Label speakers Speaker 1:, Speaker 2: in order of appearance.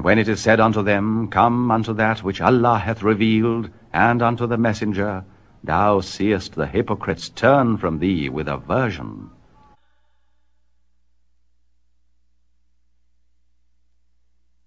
Speaker 1: And when it is said unto them, Come unto that which Allah hath revealed, and unto the messenger, thou seest the hypocrites turn from thee with aversion.